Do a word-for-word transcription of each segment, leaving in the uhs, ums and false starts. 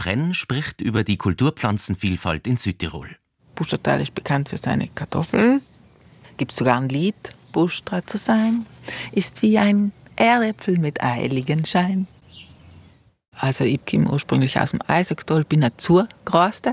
Brenn spricht über die Kulturpflanzenvielfalt in Südtirol. Pustertal ist bekannt für seine Kartoffeln. Gibt sogar ein Lied, Bustra zu sein, ist wie ein Erdäpfel mit Heiligenschein. Also ich komme ursprünglich aus dem Eisacktal, bin ein Zugraste.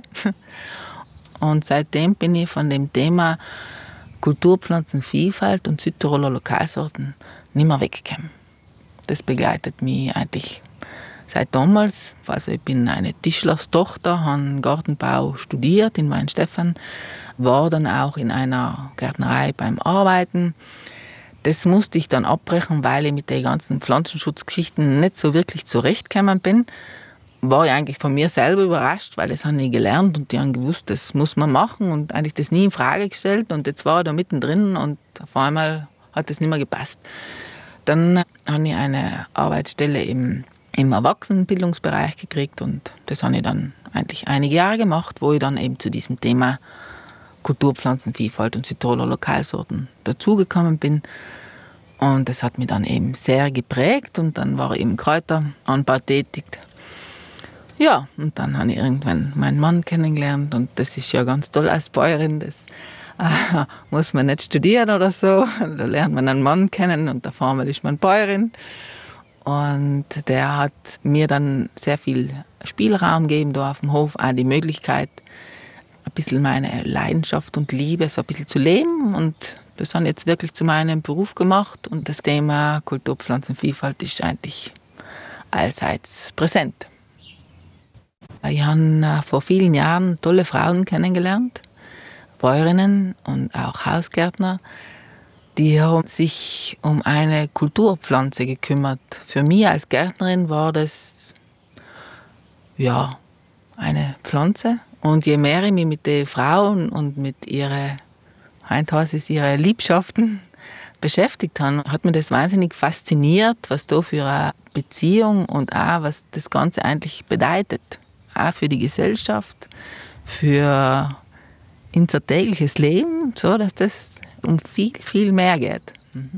Und seitdem bin ich von dem Thema Kulturpflanzenvielfalt und Südtiroler Lokalsorten nicht mehr weggekommen. Das begleitet mich eigentlich seit damals. Also ich bin eine Tischlerstochter, habe Gartenbau studiert in Weinstephan, war dann auch in einer Gärtnerei beim Arbeiten. Das musste ich dann abbrechen, weil ich mit den ganzen Pflanzenschutzgeschichten nicht so wirklich zurechtgekommen bin. War ich eigentlich von mir selber überrascht, weil das habe ich gelernt und die haben gewusst, das muss man machen und eigentlich das nie in Frage gestellt. Und jetzt war ich da mittendrin und auf einmal hat das nicht mehr gepasst. Dann habe ich eine Arbeitsstelle im, im Erwachsenenbildungsbereich gekriegt und das habe ich dann eigentlich einige Jahre gemacht, wo ich dann eben zu diesem Thema Kulturpflanzenvielfalt und Südtiroler Lokalsorten dazugekommen bin. Und das hat mich dann eben sehr geprägt und dann war ich im Kräuteranbau tätig. Ja, und dann habe ich irgendwann meinen Mann kennengelernt und das ist ja ganz toll als Bäuerin. Das äh, muss man nicht studieren oder so. Da lernt man einen Mann kennen und auf einmal ist man Bäuerin. Und der hat mir dann sehr viel Spielraum gegeben da auf dem Hof, auch die Möglichkeit, ein bisschen meine Leidenschaft und Liebe so ein bisschen zu leben. Und das habe ich jetzt wirklich zu meinem Beruf gemacht. Und das Thema Kulturpflanzenvielfalt ist eigentlich allseits präsent. Ich habe vor vielen Jahren tolle Frauen kennengelernt, Bäuerinnen und auch Hausgärtner, die haben sich um eine Kulturpflanze gekümmert. Für mich als Gärtnerin war das ja, eine Pflanze. Und je mehr ich mich mit den Frauen und mit ihren, ihre Liebschaften beschäftigt habe, hat mich das wahnsinnig fasziniert, was da für eine Beziehung und auch was das Ganze eigentlich bedeutet. Auch für die Gesellschaft, für unser tägliches Leben, so dass das um viel, viel mehr geht. Mhm.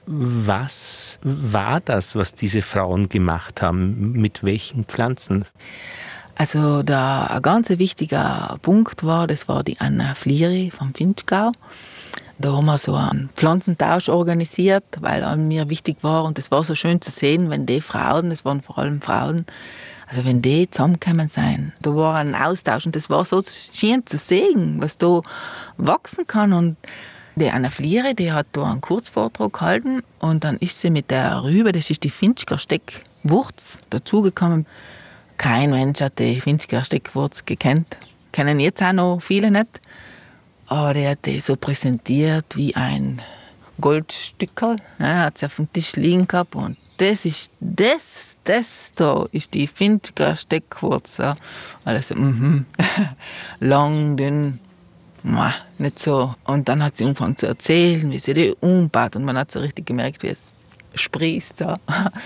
Was war das, was diese Frauen gemacht haben? Mit welchen Pflanzen? Also der, ein ganz wichtiger Punkt war, das war die Anna Flieri vom Vinschgau. Da haben wir so einen Pflanzentausch organisiert, weil mir wichtig war und es war so schön zu sehen, wenn die Frauen, das waren vor allem Frauen, also wenn die zusammengekommen sind, da war ein Austausch und das war so schön zu sehen, was da wachsen kann. Und die Anna Flieri, die hat da einen Kurzvortrag gehalten und dann ist sie mit der Rübe, das ist die Finchker Steckwurz, dazugekommen. Kein Mensch hat die Finchker Steckwurz gekannt, kennen jetzt auch noch viele nicht. Aber der hat die so präsentiert wie ein Goldstückerl. Er hat sie auf dem Tisch liegen gehabt und das ist das, das da ist die Finchker Steckwurz. Ja. Alles mhm. Lang, dünn, nicht so. Und dann hat sie angefangen zu erzählen, wie sie die umbaut und man hat so richtig gemerkt, wie es sprießt. Ja.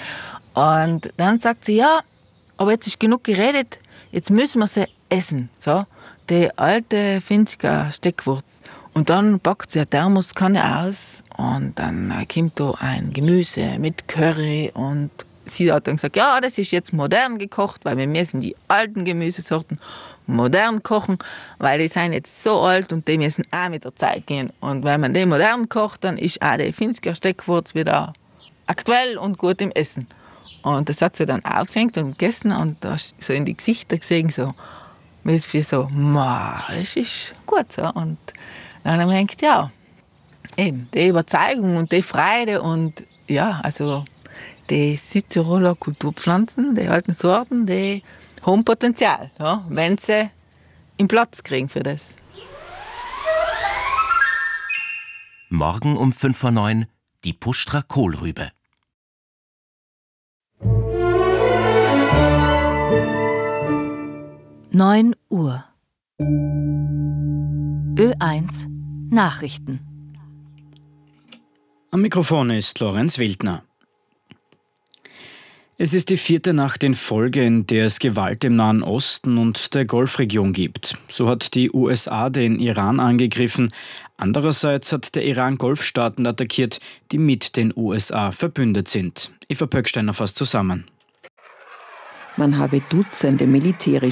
Und dann sagt sie, ja, aber jetzt ist genug geredet, jetzt müssen wir sie essen. So. Die alte Finchker Steckwurz. Und dann packt sie eine Thermoskanne aus und dann kommt da ein Gemüse mit Curry und sie hat dann gesagt, ja, das ist jetzt modern gekocht, weil wir müssen die alten Gemüsesorten modern kochen, weil die sind jetzt so alt und die müssen auch mit der Zeit gehen. Und wenn man die modern kocht, dann ist auch die Finchker Steckwurz wieder aktuell und gut im Essen. Und das hat sie dann aufgehängt und gegessen und da so in die Gesichter gesehen, so, wie so, das ist gut. So. Und dann habe ich gedacht, ja, eben, die Überzeugung und die Freude und ja, also die Südtiroler Kulturpflanzen, die alten Sorten, die haben Potenzial, ja, wenn sie einen Platz kriegen für das. Morgen um fünf vor neun die Pustra Kohlrübe. neun Uhr. Ö eins Nachrichten. Am Mikrofon ist Lorenz Wildner. Es ist die vierte Nacht in Folge, in der es Gewalt im Nahen Osten und der Golfregion gibt. So hat die U S A den Iran angegriffen. Andererseits hat der Iran Golfstaaten attackiert, die mit den U S A verbündet sind. Eva Pöcksteiner fasst zusammen. Man habe Dutzende militärische